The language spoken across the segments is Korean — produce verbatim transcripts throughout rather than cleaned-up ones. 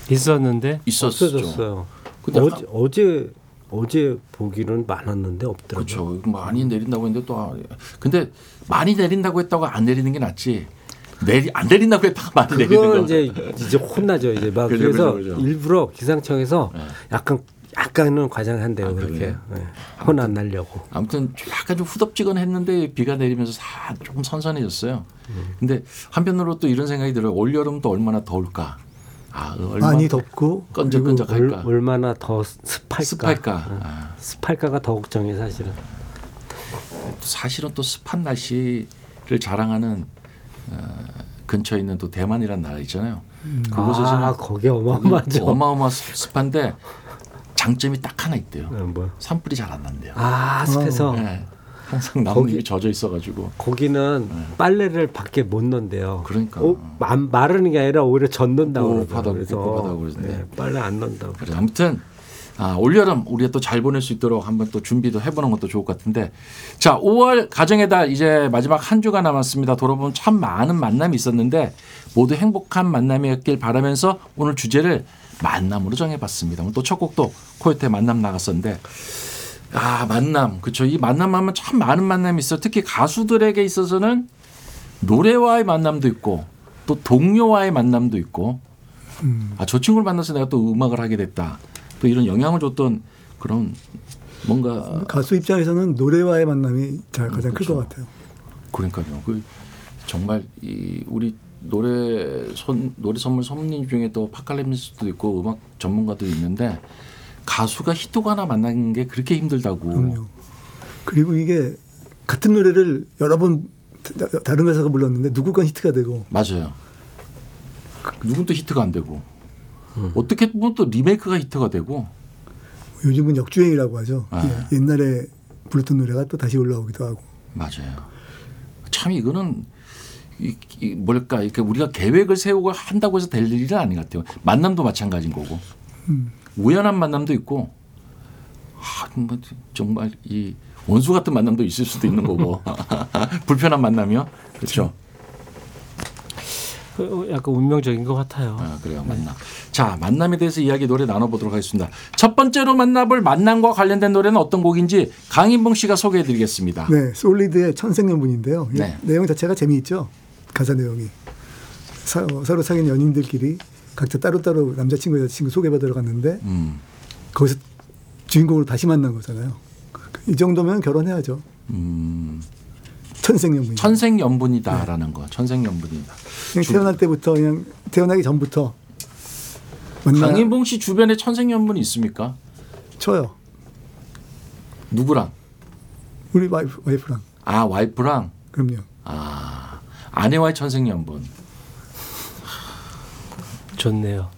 있었는데 있었죠. 없어졌어요. 근데 어제, 어제 어제 보기는 많았는데 없더라고요. 그렇죠. 많이 내린다고 했는데 또 근데 많이 내린다고 했다고 안 내리는 게 낫지. 내리 안 내린다고 했다가 많이 내리는 거. 그건 이제 이제 혼나죠. 이제 막 그죠, 그래서 그죠, 그죠. 일부러 기상청에서 네. 약간 약간은 과장한대요. 아, 그렇게 네. 혼 안 날려고. 아무튼 약간 좀 후덥지근했는데 비가 내리면서 사 조금 선선해졌어요. 음. 근데 한편으로 또 이런 생각이 들어요. 올 여름 또 얼마나 더울까. 아, 얼마나 많이 덥고 끈적끈적할까. 얼, 얼마나 더 습할까. 습할까. 응. 아. 습할까가 더 걱정이 사실은. 사실은 또 습한 날씨를 자랑하는 어, 근처에 있는 또 대만이라는 나라 있잖아요. 음. 그곳에서는 아, 거기 어마어마하죠. 어마어마 습한데 장점이 딱 하나 있대요. 네, 뭐. 산불이 잘 안 난대요. 아, 습해서. 네. 항상 나뭇잎이 젖어 있어가지고 거기는 네. 빨래를 밖에 못 넣는데요. 그러니까 어, 마르는 게 아니라 오히려 젖는다고 그래서 그래서 네, 빨래 안 넣는다고. 그래, 아무튼 아, 올여름 우리가 또 잘 보낼 수 있도록 한번 또 준비도 해보는 것도 좋을 것 같은데 자 오월 가정의 달 이제 마지막 한 주가 남았습니다. 돌아보면 참 많은 만남이 있었는데 모두 행복한 만남이었길 바라면서 오늘 주제를 만남으로 정해봤습니다. 오늘 또 첫 곡도 코요태 만남 나갔었는데 아 만남 그렇죠. 이 만남하면 참 많은 만남이 있어요. 특히 가수들에게 있어서는 노래와의 만남도 있고 또 동료와의 만남도 있고 음. 아, 저 친구를 만나서 내가 또 음악을 하게 됐다. 또 이런 영향을 줬던 그런 뭔가 가수 입장에서는 노래와의 만남이 잘 가장 그렇죠. 클 것 같아요. 그러니까요. 그 정말 이 우리 노래 선 노래 선물 선배님 중에 또 파칼레미스도 있고 음악 전문가도 있는데 가수가 히트곡 하나 만나는 게 그렇게 힘들다고. 그럼요. 그리고 이게 같은 노래를 여러 번 다른 가사가 불렀는데 누구가 히트가 되고. 맞아요. 누군 또 히트가 안 되고. 음. 어떻게 보면 또 리메이크가 히트가 되고. 요즘은 역주행이라고 하죠. 아. 예, 옛날에 불렀던 노래가 또 다시 올라오기도 하고. 맞아요. 참 이거는 이, 이 뭘까 이렇게 우리가 계획을 세우고 한다고 해서 될 일은 아닌 것 같아요. 만남도 마찬가지인 거고. 음. 우연한 만남도 있고 아, 뭐 정말 이 원수 같은 만남도 있을 수도 있는 거고 불편한 만남이요. 그렇죠. 약간 운명적인 것 같아요. 아, 그래요. 만남. 네. 자 만남에 대해서 이야기 노래 나눠보도록 하겠습니다. 첫 번째로 만나볼 만남과 관련된 노래는 어떤 곡인지 강인봉 씨가 소개해드리겠습니다. 네. 솔리드의 천생연분인데요. 네. 내용 자체가 재미있죠. 가사 내용이. 사, 서로 사귄 연인들끼리 각자 따로따로 남자친구 여자친구 소개받으러 갔는데 음. 거기서 주인공을 다시 만난 거잖아요. 이 정도면 결혼해야죠. 음. 천생연분. 천생연분이다라는 네. 거. 천생연분이다. 그냥 주... 태어날 때부터 그냥 태어나기 전부터. 만나... 강인봉 씨 주변에 천생연분이 있습니까? 저요. 누구랑? 우리 와이프, 와이프랑. 아 와이프랑? 그럼요. 아 아내와의 천생연분. 좋네요.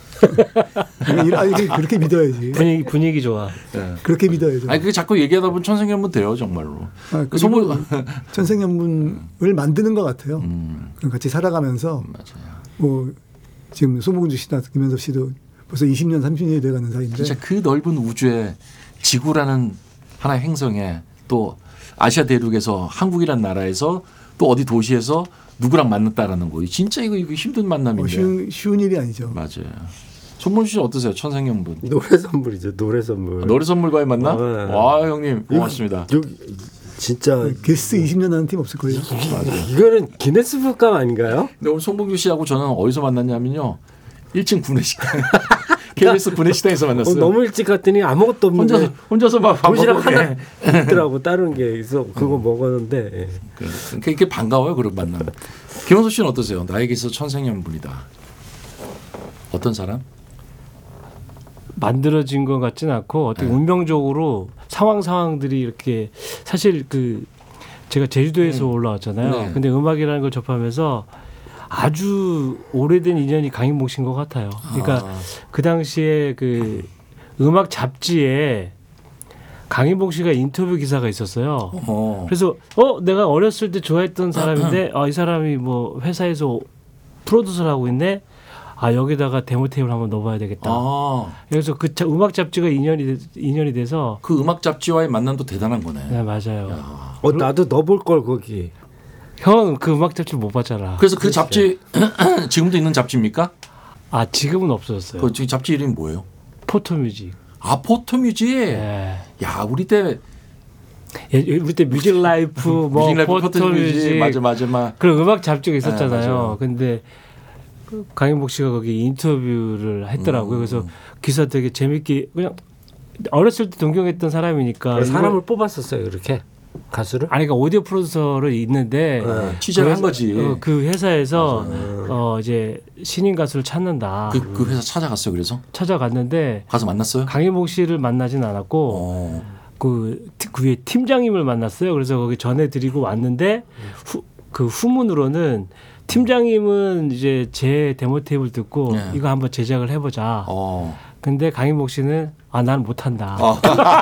아니, 그렇게 믿어야지. 분위기 분위기 좋아. 네. 그렇게 믿어야죠. 아니 그게 자꾸 얘기하다 보면 천생연분 돼요 정말로. 아, 그 소문 천생연분을 만드는 것 같아요. 음. 같이 살아가면서. 맞아요. 뭐 지금 소모근주 씨나 김현섭 씨도 벌써 이십 년, 삼십 년이 돼가는 사이인데. 진짜 그 넓은 우주에 지구라는 하나의 행성에 또 아시아 대륙에서 한국이라는 나라에서 또 어디 도시에서 누구랑 만났다라는 거. 진짜 이거, 이거 힘든 만남인데. 어, 쉬운, 쉬운 일이 아니죠. 맞아요. 손문수 씨 어떠세요? 천생연분. 노래 선물이죠. 노래 선물. 아, 노래 선물과의 만남? 어, 네. 와 형님 고맙습니다. 요, 진짜 게스트 이십 년 하는 팀 없을 거예요. 이거는 기네스북감 아닌가요? 근데 오늘 송봉규 씨하고 저는 어디서 만났냐면요. 일 층 구내식당. 케이비에스 구내식당에서 만났어요. 어, 너무 일찍 갔더니 아무것도 없는데 혼자서, 혼자서 막 도시락 하나 있더라고. 다른 게 있어. 그거 먹었는데. 예. 그러니까 이렇게 반가워요. 그런 만남. 김원수 씨는 어떠세요? 나에게 있어 천생연분이다. 어떤 사람? 만들어진 것 같지는 않고 어떻게 네. 운명적으로 상황 상황들이 이렇게 사실 그 제가 제주도에서 음. 올라왔잖아요. 네. 근데 음악이라는 걸 접하면서 아주 오래된 인연이 강인봉 씨인 것 같아요. 그러니까 아. 그 당시에 그 음악 잡지에 강인봉 씨가 인터뷰 기사가 있었어요. 어. 그래서 어 내가 어렸을 때 좋아했던 사람인데 아, 이 사람이 뭐 회사에서 프로듀서를 하고 있네. 아 여기다가 데모 테이프를 한번 넣어봐야 되겠다. 아. 그래서 그 자, 음악 잡지가 인연이 인연이 돼서 그 음악 잡지와의 만남도 대단한 거네. 네 맞아요. 야. 어 나도 넣어볼 걸 거기. 형 그 음악 잡지 못 봤잖아. 그래서 그 잡지 지금도 있는 잡지입니까? 아 지금은 없어졌어요. 그 지금 잡지 이름이 뭐예요? 포토뮤직. 아 포토뮤직. 네. 야 우리 때 예, 우리 때 뮤직 라이프 뭐 뮤직 라이프, 포토뮤직 맞아 맞아 맞아. 그런 음악 잡지가 있었잖아요. 네, 근데 강인복 씨가 거기 인터뷰를 했더라고요. 음. 그래서 기사 되게 재밌게 그냥 어렸을 때 동경했던 사람이니까 사람을 이걸, 뽑았었어요. 그렇게 가수를? 아니 그러니까 오디오 프로듀서를 있는데 네, 취재를 한 거지. 어, 그 회사에서 어, 이제 신인 가수를 찾는다. 그, 그 회사 찾아갔어요. 그래서 찾아갔는데 가서 만났어요? 강인복 씨를 만나진 않았고 어. 그, 그 위에 팀장님을 만났어요. 그래서 거기 전해드리고 왔는데 후, 그 후문으로는 팀장님은 이제 제 데모 테이프를 듣고 네. 이거 한번 제작을 해보자. 어. 근데 강인복 씨는 아 나는 못한다. 어.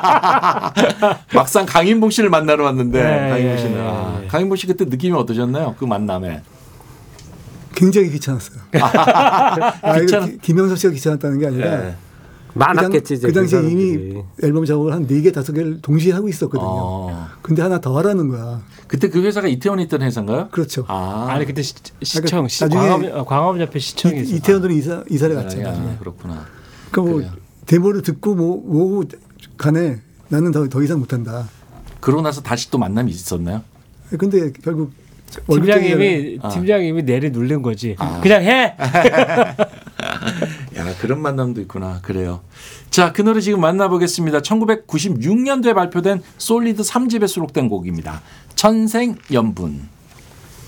막상 강인복 씨를 만나러 왔는데 네, 강인복 씨는 예, 아, 예. 강인복 씨 그때 느낌이 어떠셨나요? 그 만남에. 굉장히 귀찮았어요. 아, 귀찮아? 이거 기- 김영섭 씨가 귀찮았다는 게 아니라 네. 많았겠지. 그, 당, 그 당시에 이미 앨범 작업을 한 네 개 다섯 개를 동시에 하고 있었거든요. 어. 근데 하나 더 하라는 거야. 그때 그 회사가 이태원에 있던 회사인가요? 그렇죠. 아, 아니 그때 시, 시청 시, 나중에 광화문, 어, 광화문 옆에 시청이 이, 있어. 이태원으로 이사 이사를 갔죠. 아, 나중에. 그렇구나. 그러니까 뭐 그래요. 데모를 듣고 뭐, 뭐 간에 나는 더, 더 이상 못한다. 그러고 나서 다시 또 만남이 있었나요? 근데 결국 팀장님이 아. 팀장님이 내리 누른 거지. 아. 그냥 해. 야 그런 만남도 있구나. 그래요. 자, 그 노래 지금 만나보겠습니다. 천구백구십육 년도에 발표된 솔리드 삼 집에 수록된 곡입니다. 천생연분.